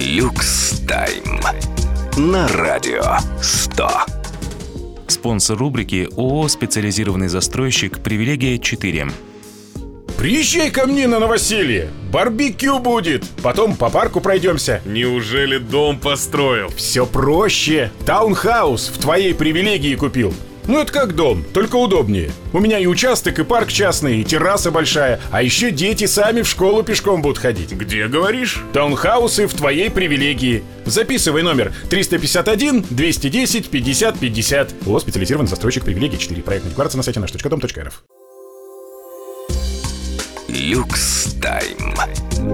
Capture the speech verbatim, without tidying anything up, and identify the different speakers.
Speaker 1: Люкс Тайм на радио сто.
Speaker 2: Спонсор рубрики ООО «Специализированный застройщик. Привилегия четыре».
Speaker 3: Приезжай ко мне на новоселье. Барбекю будет. Потом по парку пройдемся.
Speaker 4: Неужели дом построил?
Speaker 3: Все проще. Таунхаус в твоей привилегии купил. Ну это как дом, только удобнее. У меня и участок, и парк частный, и терраса большая. А еще дети сами в школу пешком будут ходить.
Speaker 4: Где, говоришь?
Speaker 3: Таунхаусы в твоей привилегии. Записывай номер триста пятьдесят один двести десять пятьдесят пятьдесят. ООО «Специализированный застройщик Привилегия четыре». Проектная декларация на сайте наш точка дом точка эр эф.
Speaker 1: Люкс Тайм.